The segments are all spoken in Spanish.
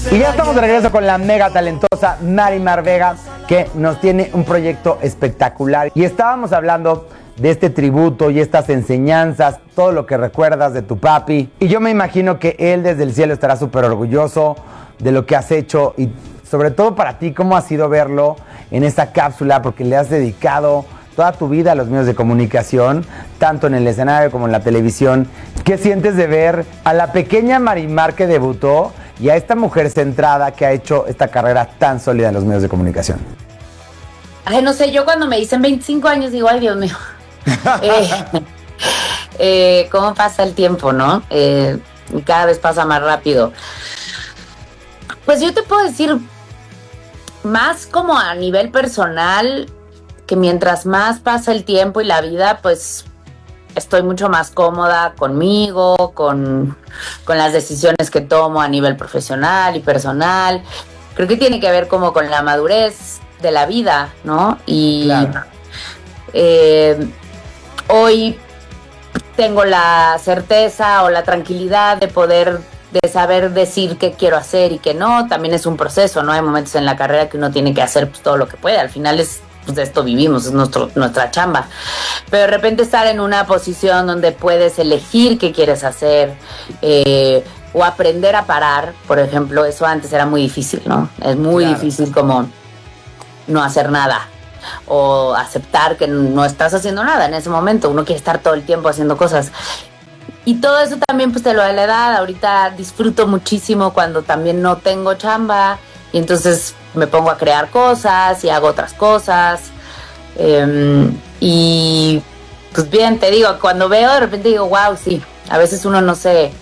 Y ya estamos de regreso con la mega talentosa Marimar Vega, que nos tiene un proyecto espectacular. Y estábamos hablando de este tributo y estas enseñanzas, todo lo que recuerdas de tu papi. Y yo me imagino que él desde el cielo estará súper orgulloso de lo que has hecho y sobre todo para ti, cómo ha sido verlo en esta cápsula, porque le has dedicado toda tu vida a los medios de comunicación, tanto en el escenario como en la televisión. ¿Qué sientes de ver a la pequeña Marimar que debutó y a esta mujer centrada que ha hecho esta carrera tan sólida en los medios de comunicación? Ay, no sé, yo cuando me dicen 25 años digo, ay, Dios mío. ¿Cómo pasa el tiempo, no? Cada vez pasa más rápido. Pues yo te puedo decir, más como a nivel personal, que mientras más pasa el tiempo y la vida, pues estoy mucho más cómoda conmigo, con las decisiones que tomo a nivel profesional y personal. Creo que tiene que ver como con la madurez de la vida, ¿no? Y claro. Hoy tengo la certeza o la tranquilidad de saber decir qué quiero hacer y qué no. También es un proceso, ¿no? Hay momentos en la carrera que uno tiene que hacer pues, todo lo que puede. Al final pues de esto vivimos, es nuestra chamba. Pero de repente estar en una posición donde puedes elegir qué quieres hacer, o aprender a parar, por ejemplo, eso antes era muy difícil, ¿no? Es muy difícil como no hacer nada o aceptar que no estás haciendo nada en ese momento. Uno quiere estar todo el tiempo haciendo cosas. Y todo eso también pues te lo da la edad. Ahorita disfruto muchísimo cuando también no tengo chamba y entonces me pongo a crear cosas y hago otras cosas. Y pues bien, te digo, cuando veo de repente digo, wow, sí, a veces uno no se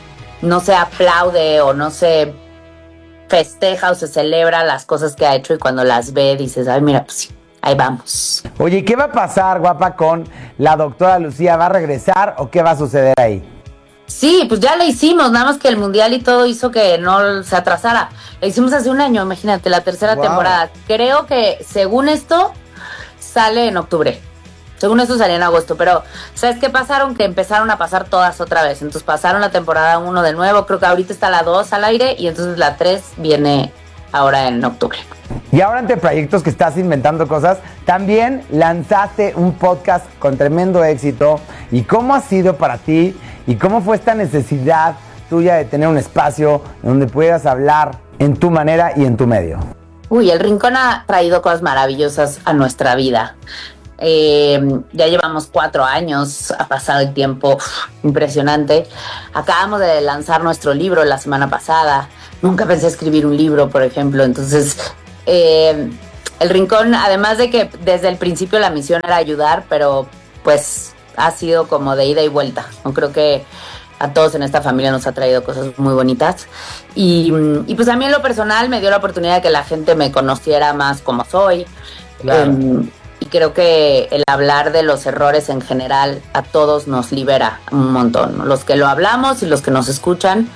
aplaude o no se festeja o se celebra las cosas que ha hecho y cuando las ve dices, ay, mira, pues sí, ahí vamos. Oye, ¿qué va a pasar, guapa, con la doctora Lucía? ¿Va a regresar o qué va a suceder ahí? Sí, pues ya la hicimos, nada más que el mundial y todo hizo que no se atrasara. La hicimos hace un año, imagínate, la tercera temporada. Creo que según esto sale en octubre. Según esto salía en agosto, pero ¿sabes qué pasaron? Que empezaron a pasar todas otra vez. Entonces pasaron la temporada 1 de nuevo, creo que ahorita está la 2 al aire y entonces la 3 viene ahora en octubre. Y ahora entre proyectos que estás inventando cosas, también lanzaste un podcast con tremendo éxito. ¿Y cómo ha sido para ti? ¿Y cómo fue esta necesidad tuya de tener un espacio donde pudieras hablar en tu manera y en tu medio? Uy, El Rincón ha traído cosas maravillosas a nuestra vida. Ya llevamos 4 años, ha pasado el tiempo impresionante. Acabamos de lanzar nuestro libro la semana pasada. Nunca pensé escribir un libro, por ejemplo. Entonces, El Rincón, además de que desde el principio la misión era ayudar, pero pues ha sido como de ida y vuelta. No creo que a todos en esta familia nos ha traído cosas muy bonitas. Y pues a mí en lo personal me dio la oportunidad de que la gente me conociera más como soy. Claro. Y creo que el hablar de los errores en general a todos nos libera un montón, ¿no? Los que lo hablamos y los que nos escuchan.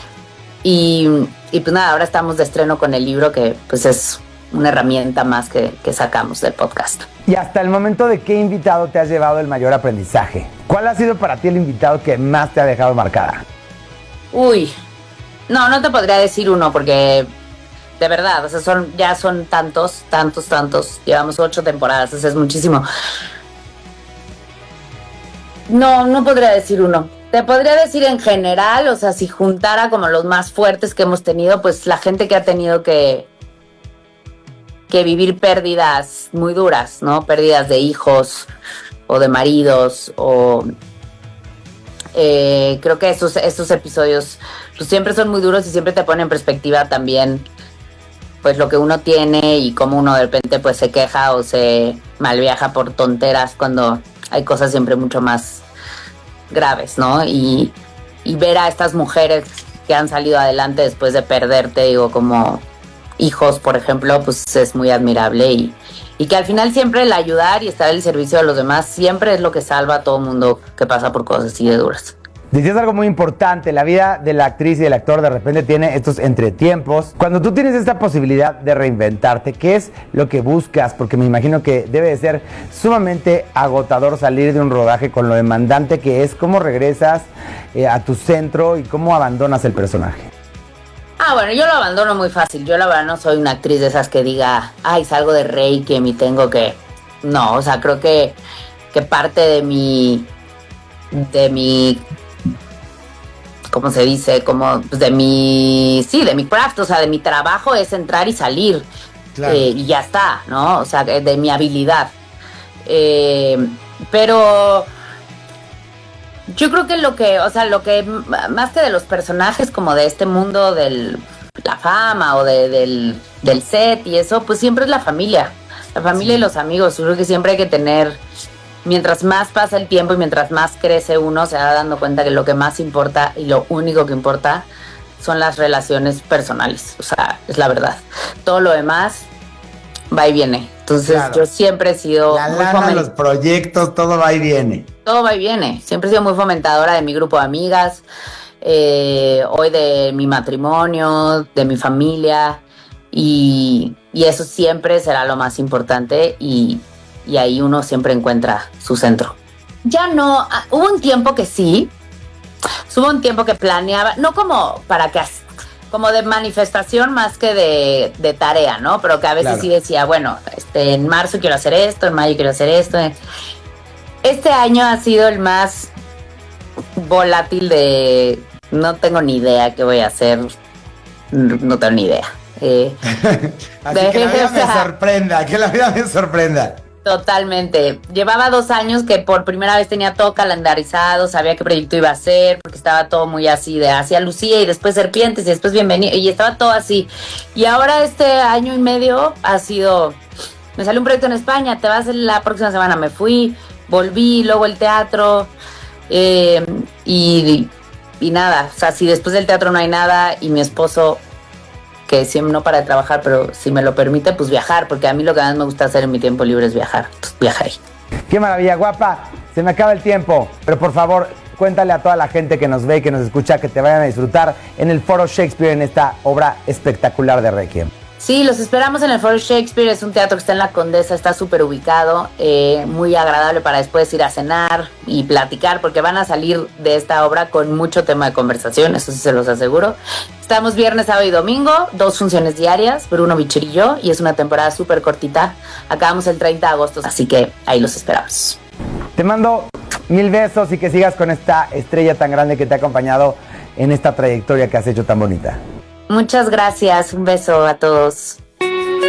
Y pues nada, ahora estamos de estreno con el libro que pues es una herramienta más que sacamos del podcast. Y hasta el momento, ¿de qué invitado te has llevado el mayor aprendizaje? ¿Cuál ha sido para ti el invitado que más te ha dejado marcada? Uy, no te podría decir uno porque de verdad, o sea, ya son tantos. Llevamos 8 temporadas, o sea, es muchísimo. No podría decir uno. Te podría decir en general, o sea, si juntara como los más fuertes que hemos tenido, pues la gente que ha tenido que vivir pérdidas muy duras, ¿no? Pérdidas de hijos o de maridos o... creo que estos episodios pues siempre son muy duros y siempre te ponen en perspectiva también pues lo que uno tiene y cómo uno de repente pues se queja o se malviaja por tonteras cuando hay cosas siempre mucho más graves, ¿no? Y ver a estas mujeres que han salido adelante después de perderte, digo, como hijos, por ejemplo, pues es muy admirable y que al final siempre el ayudar y estar al servicio de los demás siempre es lo que salva a todo mundo que pasa por cosas así de duras. Decías algo muy importante, la vida de la actriz y del actor de repente tiene estos entretiempos. Cuando tú tienes esta posibilidad de reinventarte, ¿qué es lo que buscas? Porque me imagino que debe de ser sumamente agotador salir de un rodaje con lo demandante que es. ¿Cómo regresas a tu centro y cómo abandonas el personaje? Bueno, yo lo abandono muy fácil. Yo la verdad no soy una actriz de esas que diga, ay, salgo de Requiem y tengo que... No, o sea, creo que parte de mi, ¿cómo se dice? Como pues de mi craft, o sea, de mi trabajo es entrar y salir. Claro. Y ya está, ¿no? O sea, de mi habilidad. Pero yo creo que lo que más que de los personajes como de este mundo de la fama o del set y eso, pues siempre es la familia y los amigos. Yo creo que siempre hay que tener, mientras más pasa el tiempo y mientras más crece uno, se va dando cuenta que lo que más importa y lo único que importa son las relaciones personales. O sea, es la verdad. Todo lo demás va y viene. Entonces, claro, yo siempre he sido la lana, los proyectos, todo va y viene. Todo va y viene. Siempre he sido muy fomentadora de mi grupo de amigas, hoy de mi matrimonio, de mi familia, y eso siempre será lo más importante, y ahí uno siempre encuentra su centro. Ya no, hubo un tiempo que sí, hubo un tiempo que planeaba, no como como de manifestación más que de tarea, ¿no? Pero que a veces claro, sí decía, bueno, en marzo quiero hacer esto, en mayo quiero hacer esto. Este año ha sido el más volátil de no tengo ni idea qué voy a hacer, no tengo ni idea. Así que la vida me sorprenda, que la vida me sorprenda. Totalmente. Llevaba 2 años que por primera vez tenía todo calendarizado, sabía qué proyecto iba a hacer, porque estaba todo muy así, de hacia Lucía y después Serpientes y después Bienvenido, y estaba todo así. Y ahora este año y medio ha sido, me salió un proyecto en España, te vas la próxima semana, me fui, volví, luego el teatro, y nada, o sea, si después del teatro no hay nada y mi esposo, que siempre no para de trabajar, pero si me lo permite, pues viajar, porque a mí lo que más me gusta hacer en mi tiempo libre es viajar. Entonces viajaré. ¡Qué maravilla, guapa! Se me acaba el tiempo, pero por favor, cuéntale a toda la gente que nos ve y que nos escucha que te vayan a disfrutar en el Foro Shakespeare en esta obra espectacular de Requiem. Sí, los esperamos en el Foro Shakespeare, es un teatro que está en la Condesa, está súper ubicado, muy agradable para después ir a cenar y platicar, porque van a salir de esta obra con mucho tema de conversación, eso sí se los aseguro. Estamos viernes, sábado y domingo, 2 funciones diarias, Bruno Bichir y yo, y es una temporada súper cortita. Acabamos el 30 de agosto, así que ahí los esperamos. Te mando 1000 besos y que sigas con esta estrella tan grande que te ha acompañado en esta trayectoria que has hecho tan bonita. Muchas gracias, un beso a todos.